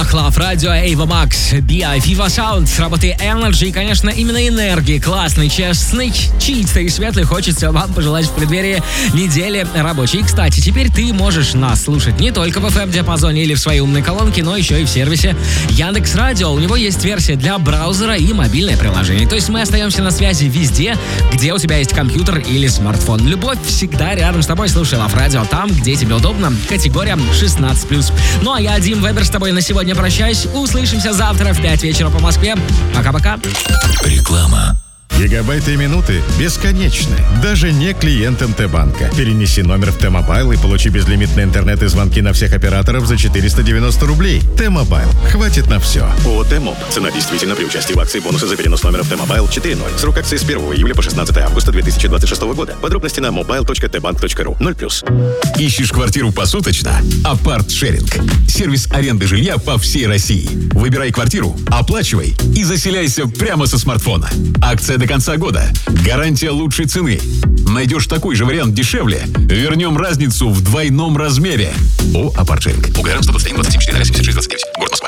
волнах Love Radio, Ava Max, BI, Viva Sound с работы Energy. И, конечно, именно энергии, классный, честный, чистый и светлый хочется вам пожелать в преддверии недели рабочей. И, кстати, теперь ты можешь нас слушать не только в FM-диапазоне или в своей умной колонке, но еще и в сервисе Яндекс.Радио. У него есть версия для браузера и мобильное приложение. То есть мы остаемся на связи везде, где у тебя есть компьютер или смартфон. Любовь всегда рядом с тобой. Слушай Love Radio там, где тебе удобно. Категория 16+. Ну а я, Дим Вебер, с тобой на сегодня прощаюсь. Услышимся завтра в 5 вечера по Москве. Пока-пока. Реклама. Гигабайты и минуты бесконечны, даже не клиентам Т-банка. Перенеси номер в Т-мобайл и получи безлимитный интернет и звонки на всех операторов за 490 рублей. Т-мобайл. Хватит на все. ООО «Т-моб». Цена действительно при участии в акции бонусы за перенос номера в Т-мобайл 4.0. Срок акции с 1 июля по 16 августа 2026 года. Подробности на mobile.tbank.ru. 0+. Ищешь квартиру посуточно? Апарт-шеринг. Сервис аренды жилья по всей России. Выбирай квартиру, оплачивай и заселяйся прямо со смартфона. Акция до конца года. Гарантия лучшей цены. Найдешь такой же вариант дешевле? Вернем разницу в двойном размере. ООО «Апарт-шеринг». УГР 121 27 4 76 29. Город Москва.